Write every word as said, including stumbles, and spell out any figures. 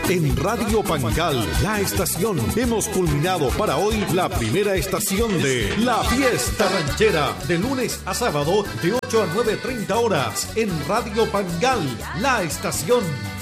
En Radio Pangal, la estación, hemos culminado para hoy la primera estación de La Fiesta Ranchera, de lunes a sábado de ocho a nueve treinta horas en Radio Pangal, la estación.